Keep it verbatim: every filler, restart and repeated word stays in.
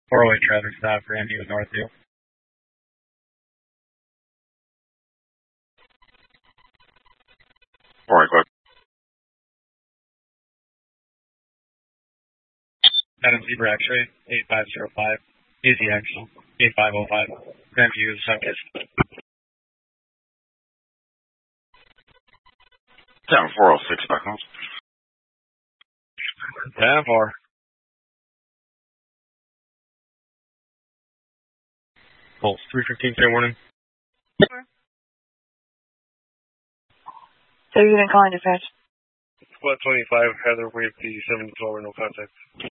four oh eight traffic stop for Andy with Northview. All right, good. Adam Zebra X-ray, eight five zero five. A Z X, eight five oh five. Grandview, Sunkist. ten four oh six, Beckles. ten four. Pulse, three fifteen, fair warning. So you're going to call in dispatch? Squad twenty-five, Heather, wave the seven twelve, no contact.